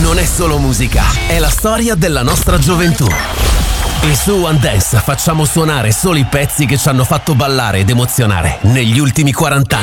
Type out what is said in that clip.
non è solo musica, è la storia della nostra gioventù. E su One Dance facciamo suonare solo i pezzi che ci hanno fatto ballare ed emozionare negli ultimi 40 anni.